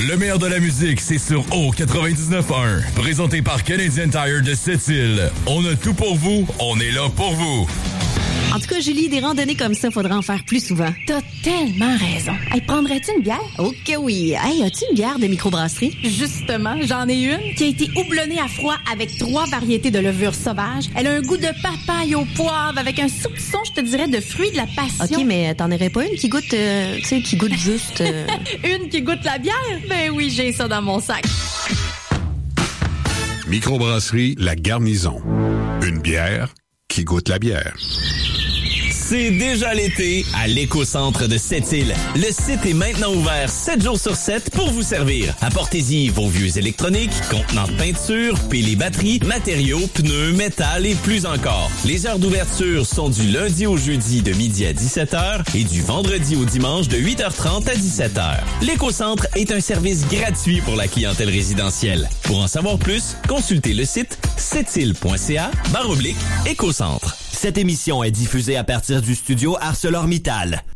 Le meilleur de la musique, c'est sur O99.1. Présenté par Canadian Tire de Sept-Îles. On a tout pour vous, on est là pour vous. En tout cas, Julie, des randonnées comme ça, faudra en faire plus souvent. T'as tellement raison. Hey, prendrais-tu une bière? Ok, oui. Hey, as-tu une bière de microbrasserie? Justement, j'en ai une qui a été houblonnée à froid avec 3 variétés de levure sauvage. Elle a un goût de papaye au poivre avec un soupçon, je te dirais, de fruits de la passion. Ok, mais t'en aurais pas une qui goûte, tu sais, qui goûte juste... Une qui goûte la bière? Ben oui, j'ai ça dans mon sac. Microbrasserie La Garnison. Une bière qui goûte la bière. C'est déjà l'été à l'Éco-Centre de Sept-Îles. Le site est maintenant ouvert 7 jours sur 7 pour vous servir. Apportez-y vos vieux électroniques, contenants de peinture, piles et batteries, matériaux, pneus, métal et plus encore. Les heures d'ouverture sont du lundi au jeudi de midi à 17h et du vendredi au dimanche de 8h30 à 17h. L'Éco-Centre est un service gratuit pour la clientèle résidentielle. Pour en savoir plus, consultez le site sept-îles.ca/Éco-Centre. Cette émission est diffusée à partir du studio ArcelorMittal.